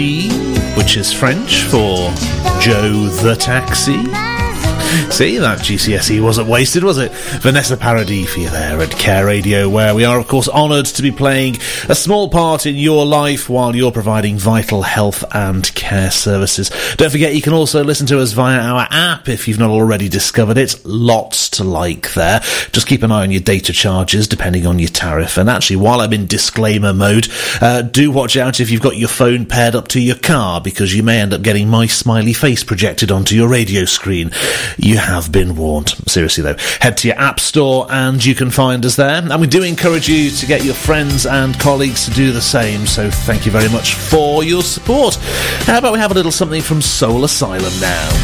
which is French for Joe the Taxi. See, that GCSE wasn't wasted, was it? Vanessa Paradis for you there at Care Radio, where we are, of course, honoured to be playing a small part in your life while you're providing vital health and care services. Don't forget, you can also listen to us via our app if you've not already discovered it. Lots to like there. Just keep an eye on your data charges, depending on your tariff. And actually, while I'm in disclaimer mode, do watch out if you've got your phone paired up to your car, because you may end up getting my smiley face projected onto your radio screen. You have been warned. Seriously though, head to your app store and you can find us there. And we do encourage you to get your friends and colleagues to do the same, so thank you very much for your support. How about we have a little something from Soul Asylum now?